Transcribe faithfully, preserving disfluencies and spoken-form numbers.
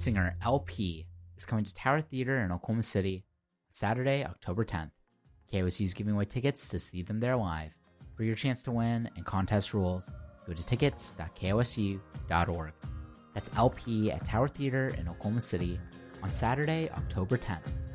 singer L P is coming to Tower Theater in Oklahoma City Saturday, October tenth. K O S U is giving away tickets to see them there live. For your chance to win and contest rules, go to tickets dot k o s u dot org. That's L P at Tower Theater in Oklahoma City on Saturday, October tenth.